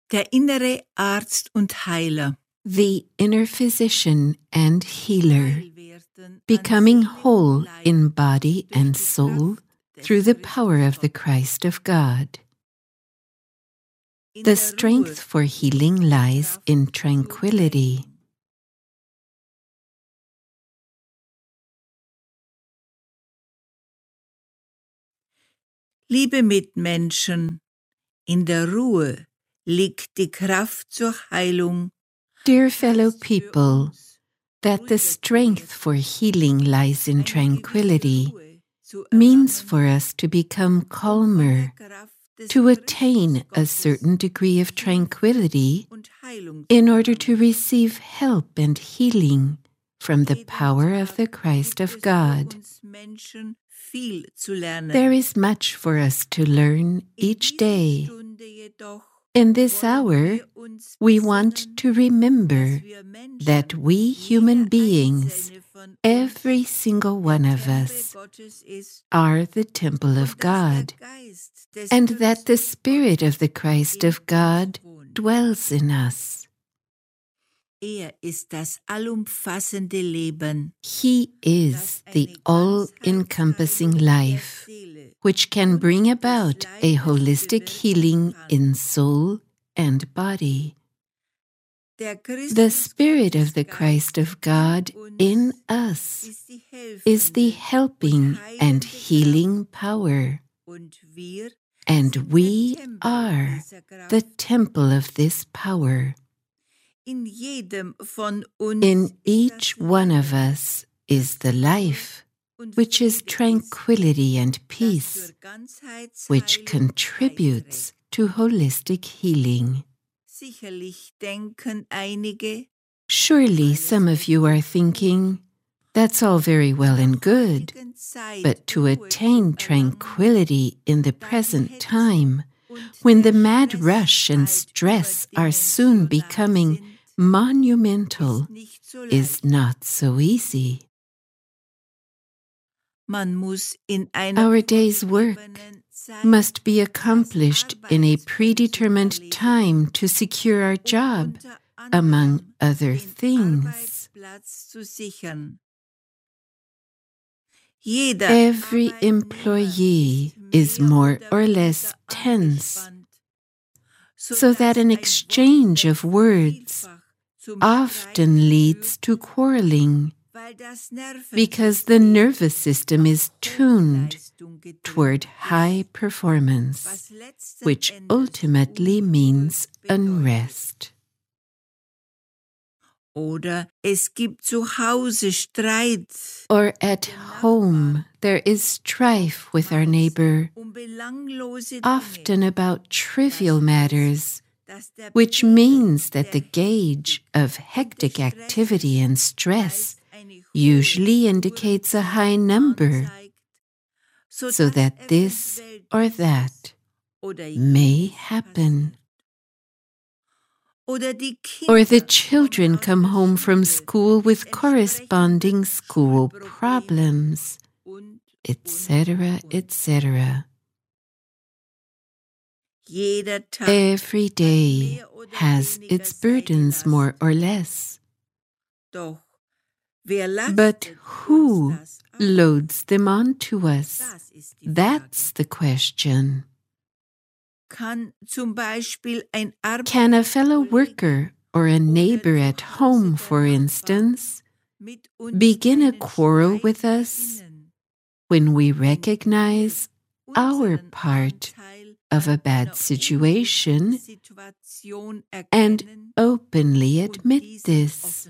Der innere Arzt und Heiler. The inner physician and healer, becoming whole in body and soul through the power of the Christ of God. The strength for healing lies in tranquility. Liebe Mitmenschen, in der Ruhe liegt die Kraft zur Heilung. Dear fellow people, that the strength for healing lies in tranquility means for us to become calmer, to attain a certain degree of tranquility in order to receive help and healing from the power of the Christ of God. There is much for us to learn each day. In this hour, we want to remember that we human beings, every single one of us, are the temple of God, and that the Spirit of the Christ of God dwells in us. Ist das allumfassende Leben. He is the all-encompassing life, which can bring about a holistic healing in soul and body. The Spirit of the Christ of God in us is the helping and healing power, and we are the temple of this power. In each one of us is the life, which is tranquility and peace, which contributes to holistic healing. Surely some of you are thinking, that's all very well and good, but to attain tranquility in the present time, when the mad rush and stress are soon becoming monumental, is not so easy. Our day's work must be accomplished in a predetermined time to secure our job, among other things. Every employee is more or less tense, so that an exchange of words often leads to quarreling, because the nervous system is tuned toward high performance, which ultimately means unrest. Oder es gibt zu Hause Streit. Or at home there is strife with our neighbor, often about trivial matters, which means that the gauge of hectic activity and stress usually indicates a high number, so that this or that may happen. Or the children come home from school with corresponding school problems, etc., etc. Every day has its burdens more or less. But who loads them onto us? That's the question. Kann a fellow worker or a neighbor at home, for instance, begin a quarrel with us when we recognize our part of a bad situation and openly admit this?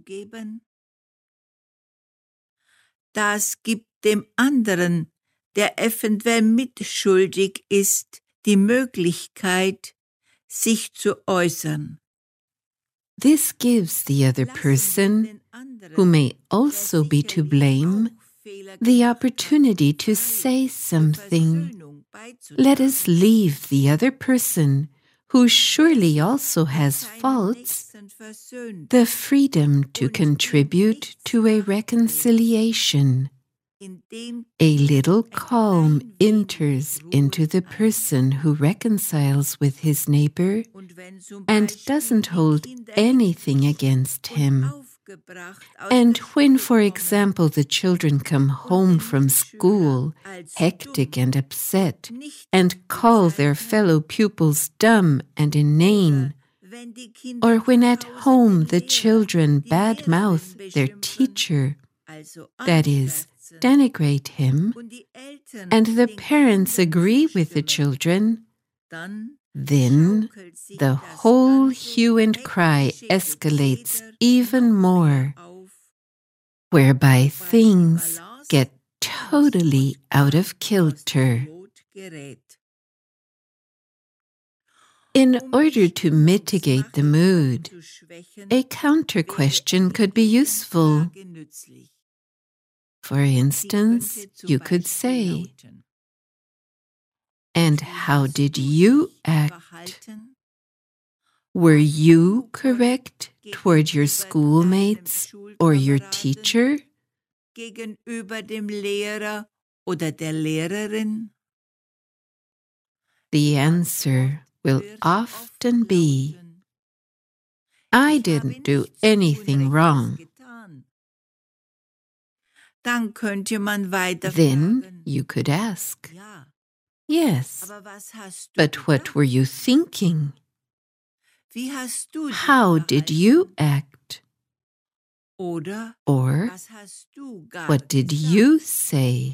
Das gibt dem anderen, der eventuell mitschuldig ist, die Möglichkeit, sich zu äußern. This gives the other person, who may also be to blame, the opportunity to say something. Let us leave the other person, who surely also has faults, the freedom to contribute to a reconciliation. A little calm enters into the person who reconciles with his neighbor, and doesn't hold anything against him. And when, for example, the children come home from school, hectic and upset, and call their fellow pupils dumb and inane, or when at home the children bad-mouth their teacher, that is, denigrate him, and the parents agree with the children, then the whole hue and cry escalates even more, whereby things get totally out of kilter. In order to mitigate the mood, a counter-question could be useful. For instance, you could say, "And how did you act? Were you correct toward your schoolmates or your teacher?" Gegenüber dem Lehrer oder der Lehrerin? The answer will often be, "I didn't do anything wrong." Dann könnte man weiter Then fragen, you could ask, ja, "Yes, aber was hast du but what gedacht? were you thinking? Wie hast du dich How did verhalten? you act? Oder Or was hast du gar what did gesagt? you say?"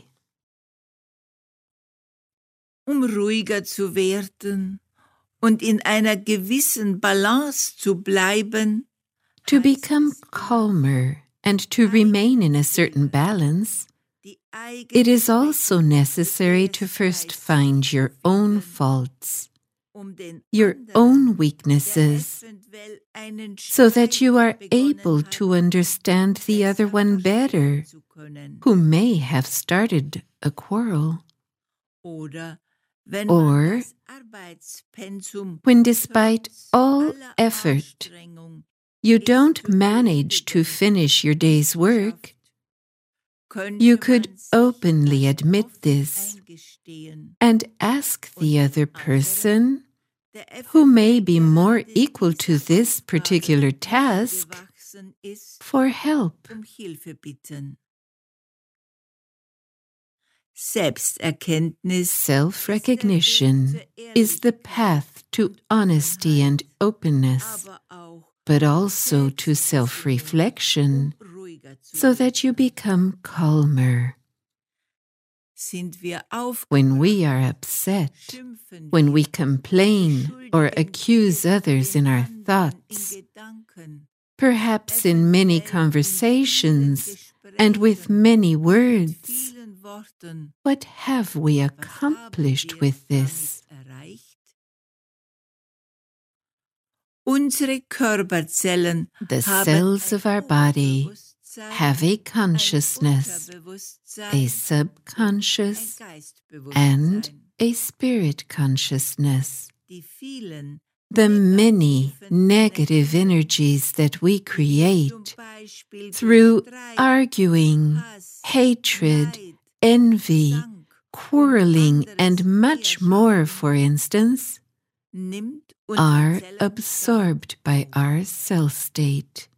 Ruhiger zu werden und in einer gewissen Balance zu bleiben, To heißt become es, calmer and to remain in a certain balance, die it is eigenen also necessary to first find your own faults, den your anderen, own der weaknesses, eventuell einen so that you are Streit begonnen able hat, to understand the other besser one verstehen better, zu können. who may have started a quarrel. Oder wenn Or man das Arbeitspensum when despite trotz all aller effort, Anstrengung you don't manage to finish your day's work, you could openly admit this and ask the other person, who may be more equal to this particular task, for help. Selbsterkenntnis Self-recognition is the path to honesty and openness, but also to self-reflection, so that you become calmer. When we are upset, when we complain or accuse others in our thoughts, perhaps in many conversations and with many words, what have we accomplished with this? The cells of our body have a consciousness, a subconscious, and a spirit consciousness. The many negative energies that we create through arguing, hatred, envy, quarreling, and much more, for instance, are absorbed by our cell state.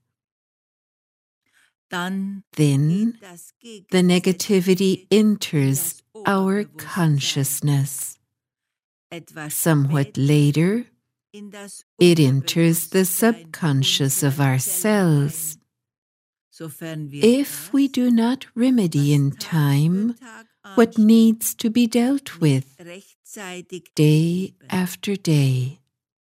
Then the negativity enters our consciousness. Somewhat later, it enters the subconscious of our cells. If we do not remedy in time what needs to be dealt with day after day.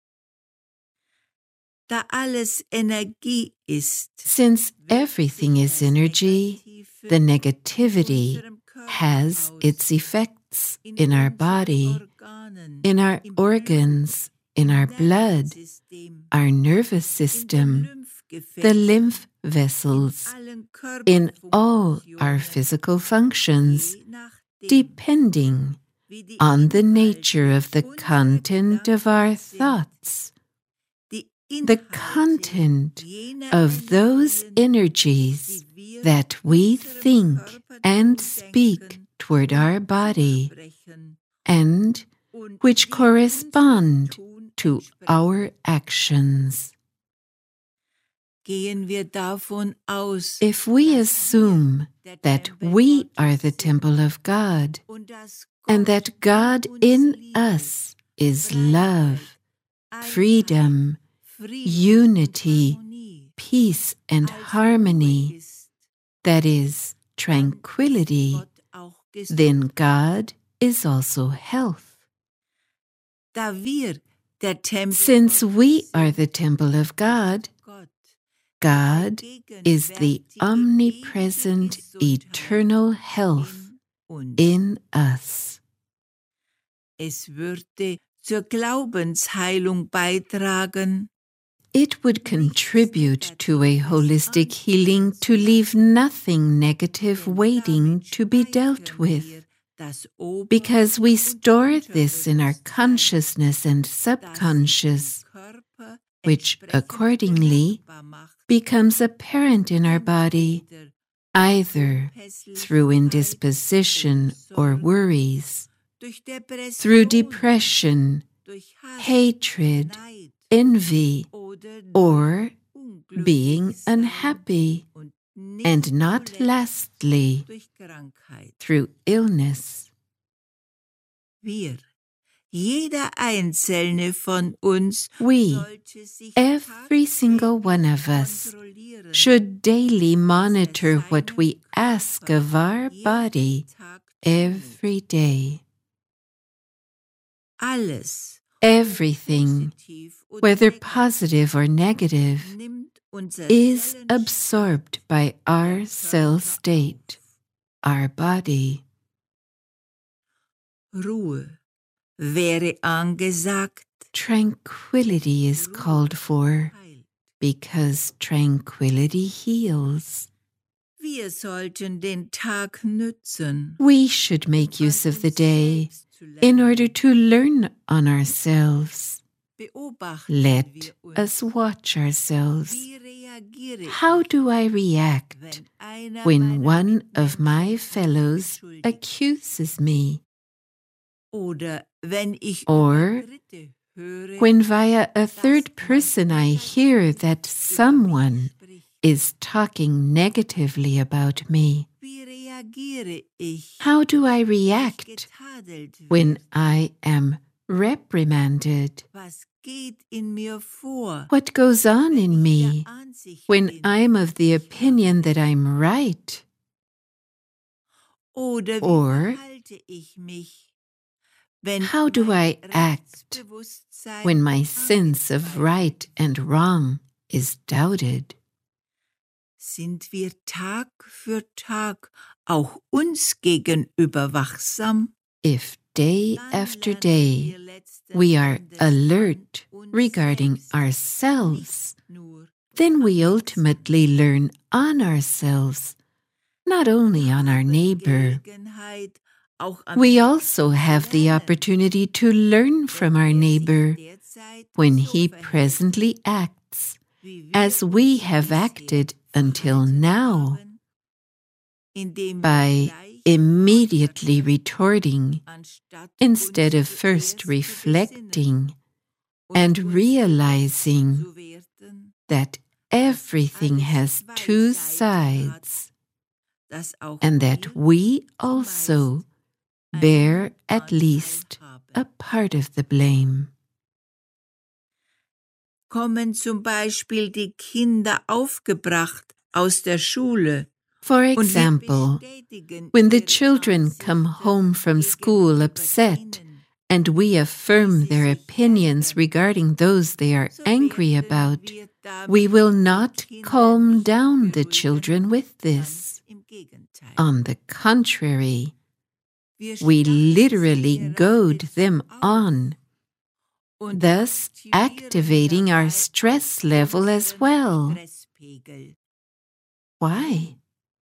Since everything is energy, the negativity has its effects in our body, in our organs, in our blood, our nervous system, the lymph vessels, in all our physical functions, depending on the nature of the content of our thoughts. The content of those energies that we think and speak toward our body, and which correspond to to our actions. Gehen wir davon aus, If we assume that we are the temple of God and that God in us is love, freedom, unity, peace, and harmony, that is, tranquility, then God is also health. Since we are the temple of God, God is the omnipresent eternal health in us. Es würde zur Glaubensheilung beitragen. It would contribute to a holistic healing to leave nothing negative waiting to be dealt with, because we store this in our consciousness and subconscious, which accordingly becomes apparent in our body, either through indisposition or worries, through depression, hatred, envy, or being unhappy, and not lastly, through illness. Jeder einzelne von uns We, every single one of us, should daily monitor what we ask of our body every day. Everything, whether positive or negative, is absorbed by our cell state, our body. Ruhe wäre angesagt. Tranquility is called for, because tranquility heals. Wir sollten den Tag nützen. We should make use of the day in order to learn on ourselves. Let us watch ourselves. How do I react when one of my fellows accuses me? Or when via a third person I hear that someone is talking negatively about me? How do I react when I am reprimanded? What goes on in me when I'm of the opinion that I'm right? Or how do I act when my sense of right and wrong is doubted? Sind wir Tag für Tag auch uns gegenüber wachsam? If day after day we are alert regarding ourselves, then we ultimately learn on ourselves, not only on our neighbor. We also have the opportunity to learn from our neighbor when he presently acts as we have acted until now, by immediately retorting instead of first reflecting and realizing that everything has two sides and that we also bear at least a part of the blame. Kommen zum Beispiel die Kinder aufgebracht aus der Schule. For example, when the children come home from school upset and we affirm their opinions regarding those they are angry about, we will not calm down the children with this. On the contrary, we literally goad them on, thus activating our stress level as well. Why?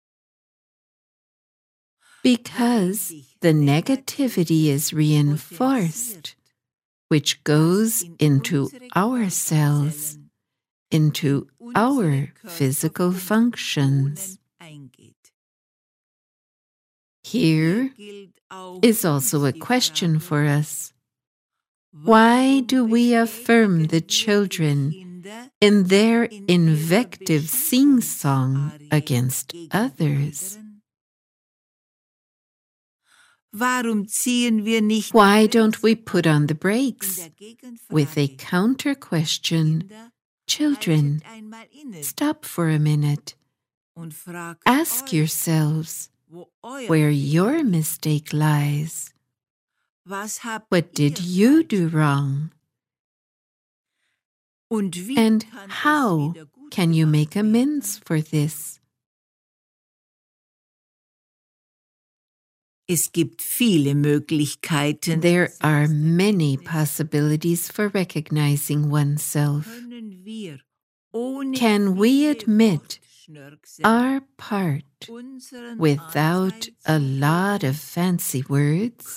Because the negativity is reinforced, which goes into our cells, into our physical functions. Here is also a question for us. Why do we affirm the children in their invective sing-song against others? Why don't we put on the brakes with a counter question? Children, stop for a minute. Ask yourselves where your mistake lies. What did you do wrong? And how can you make amends for this? There are many possibilities for recognizing oneself. Can we admit our part without a lot of fancy words?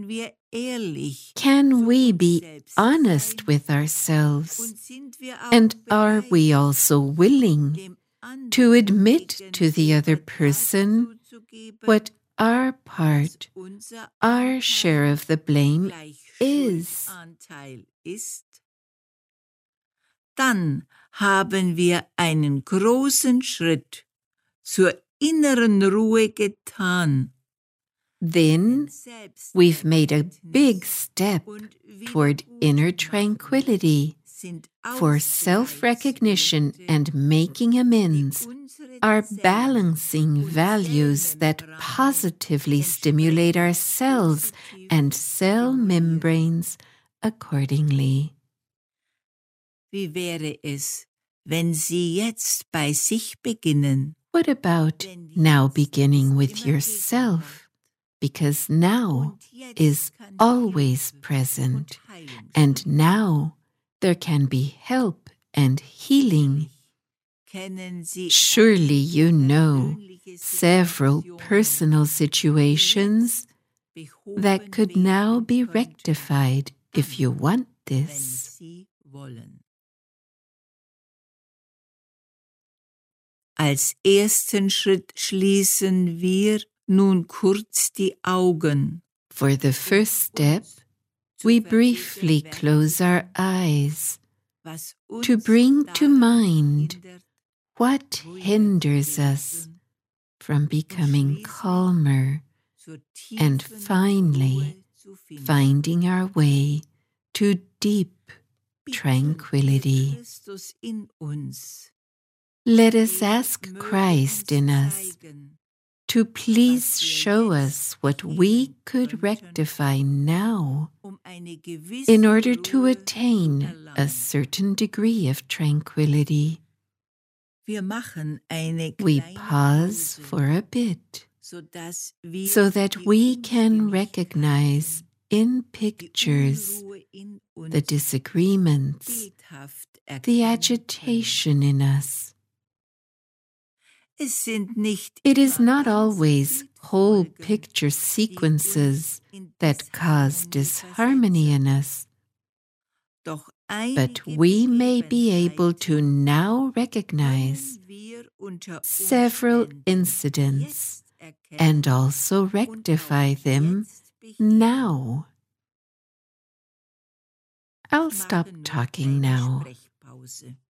Can we be honest with ourselves? And are we also willing to admit to the other person what our part, our share of the blame is? Dann haben wir einen großen Schritt zur inneren Ruhe getan. Then we've made a big step toward inner tranquility, for self-recognition and making amends are balancing values that positively stimulate our cells and cell membranes accordingly. Wie wäre es, wenn Sie jetzt bei sich beginnen? What about now beginning with yourself? Because now is always present, and now there can be help and healing. Surely you know several personal situations that could now be rectified if you want this. Als ersten Schritt schließen wir nun kurz die Augen. For the first step, we briefly close our eyes to bring to mind what hinders us from becoming calmer and finally finding our way to deep tranquility. Let us ask Christ in us to please show us what we could rectify now in order to attain a certain degree of tranquility. We pause for a bit so that we can recognize in pictures the disagreements, the agitation in us. It is not always whole picture sequences that cause disharmony in us, but we may be able to now recognize several incidents and also rectify them now. I'll stop talking now.